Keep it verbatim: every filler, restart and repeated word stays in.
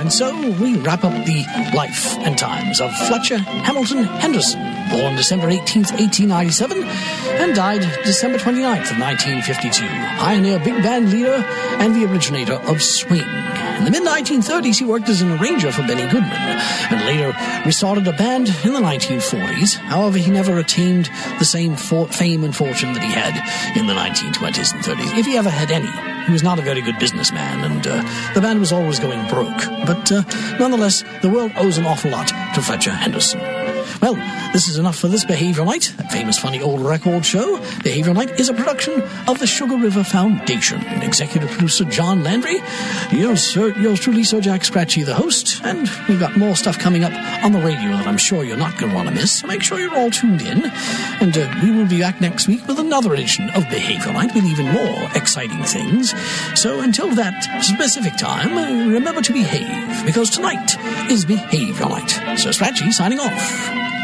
And so we wrap up the life and times of Fletcher Hamilton Henderson, born December eighteenth, eighteen ninety-seven, and died December twenty-ninth of nineteen fifty-two. Pioneer big band leader and the originator of swing. In the mid nineteen thirties, he worked as an arranger for Benny Goodman, and later restarted a band in the nineteen forties. However, he never attained the same for- fame and fortune that he had in the nineteen twenties and thirties, if he ever had any. He was not a very good businessman, and uh, the band was always going broke. But uh, nonetheless, the world owes an awful lot to Fletcher Henderson. Well, this is enough for this Behavior Night, that famous funny old record show. Behavior Night is a production of the Sugar River Foundation. Executive producer John Landry. Yours, sir, yours truly, Sir Jack Scratchy, the host. And we've got more stuff coming up on the radio that I'm sure you're not going to want to miss. So make sure you're all tuned in. And uh, we will be back next week with another edition of Behavior Night with even more exciting things. So until that specific time, uh, remember to behave, because tonight is Behavior Night. Sir Scratchy signing off.